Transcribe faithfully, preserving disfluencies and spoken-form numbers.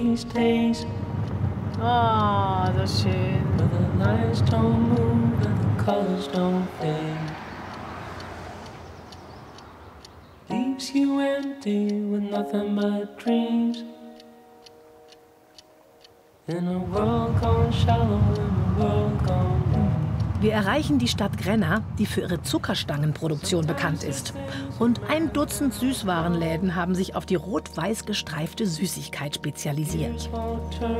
these days. Oh, so schön. But the lights don't move and the colors don't fade. Leaves you empty with nothing but dreams. In a world gone shallow, in a world gone blue. Wir erreichen die Stadt Grenna, die für ihre Zuckerstangenproduktion bekannt ist. Rund ein Dutzend Süßwarenläden haben sich auf die rot-weiß gestreifte Süßigkeit spezialisiert.